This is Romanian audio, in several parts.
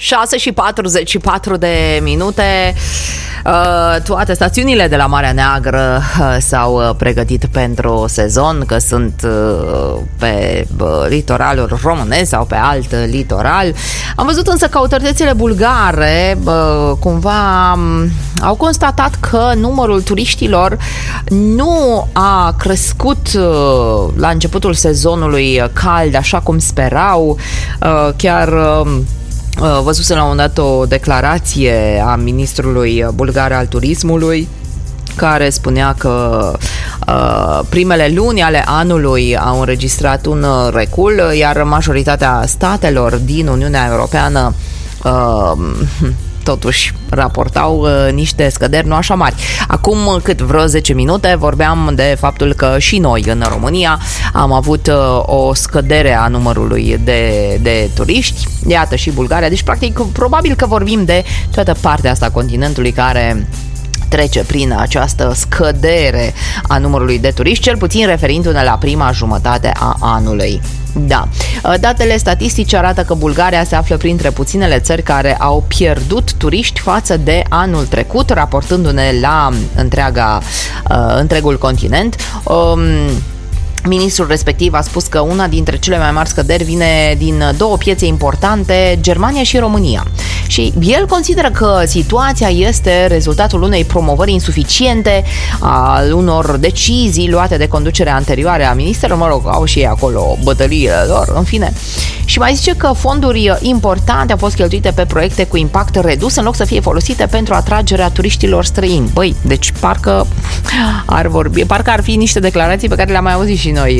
6:44 de minute. Toate stațiunile de la Marea Neagră s-au pregătit pentru sezon, că sunt pe litoralul românesc sau pe alt litoral. Am văzut însă că autoritățile bulgare cumva au constatat că numărul turiștilor nu a crescut la începutul sezonului cald așa cum sperau. Chiar văzusem la un dat o declarație a ministrului bulgar al turismului, care spunea că primele luni ale anului au înregistrat un recul, iar majoritatea statelor din Uniunea Europeană totuși raportau niște scăderi nu așa mari. Acum vreo 10 minute vorbeam de faptul că și noi în România am avut o scădere a numărului de turiști. Iată, și Bulgaria. Deci practic probabil că vorbim de toată partea asta a continentului care trece prin această scădere a numărului de turiști, cel puțin referindu-ne la prima jumătate a anului. Da. Datele statistice arată că Bulgaria se află printre puținele țări care au pierdut turiști față de anul trecut, raportându-ne la întregul continent. Ministrul respectiv a spus că una dintre cele mai mari scăderi vine din două piețe importante, Germania și România. Și el consideră că situația este rezultatul unei promovări insuficiente, al unor decizii luate de conducerea anterioare a ministerilor, mă rog, au și ei acolo bătăliile lor, în fine. Și mai zice că fonduri importante au fost cheltuite pe proiecte cu impact redus în loc să fie folosite pentru atragerea turiștilor străini. Băi, deci parcă ar fi niște declarații pe care le-am auzit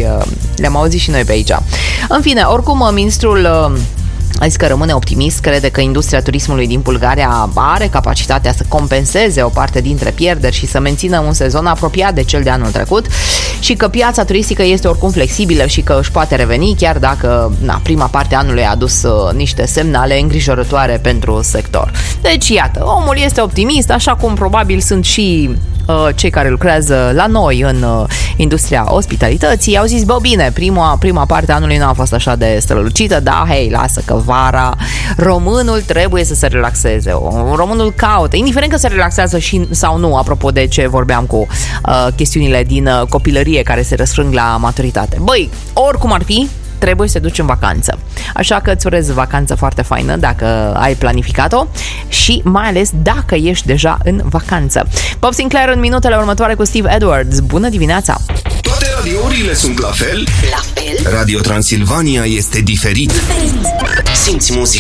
și noi pe aici. În fine, oricum, ministrul a zis că rămâne optimist, crede că industria turismului din Bulgaria are capacitatea să compenseze o parte dintre pierderi și să mențină un sezon apropiat de cel de anul trecut și că piața turistică este oricum flexibilă și că își poate reveni, chiar dacă prima parte a anului a adus niște semnale îngrijorătoare pentru sector. Deci, iată, omul este optimist, așa cum probabil sunt și cei care lucrează la noi în industria ospitalității. Au zis, bine, prima parte a anului nu a fost așa de strălucită, dar hei, lasă că vara românul trebuie să se relaxeze. Românul caută, indiferent că se relaxează sau nu, apropo de ce vorbeam cu chestiunile din copilărie care se răsfrâng la maturitate. Băi, oricum ar fi, trebuie să te duci în vacanță. Așa că îți urez vacanță foarte faină dacă ai planificat-o și mai ales dacă ești deja în vacanță. Bob Sinclair în minutele următoare cu Steve Edwards. Bună dimineața! Toate radiourile sunt la fel? Radio Transilvania este diferit. Simți muzica